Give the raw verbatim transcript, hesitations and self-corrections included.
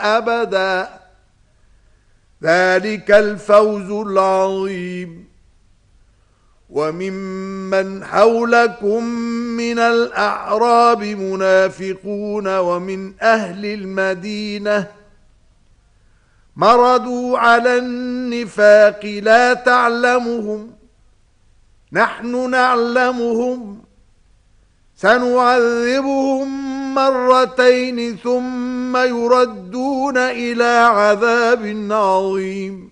أبدا. ذلك الفوز العظيم. وممن حولكم من الأعراب منافقون ومن أهل المدينة مردوا على النفاق لا تعلمهم نحن نعلمهم سنعذبهم مرتين ثم يردون إلى عذاب عظيم.